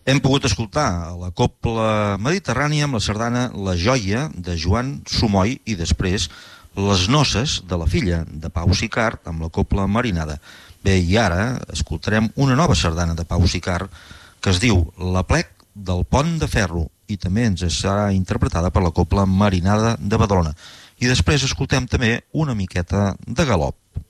Hem pogut escoltar la Cobla Mediterrània amb la sardana La Joia de Joan Sumoy i després Les Noces de la filla de Pau Sicart amb la Cobla Marinada. Bé, i ara escoltarem una nova sardana de Pau Sicart que es diu La Plec del Pont de Ferro i també ens serà interpretada per la Cobla Marinada de Badalona. I després escoltem també una miqueta de galop.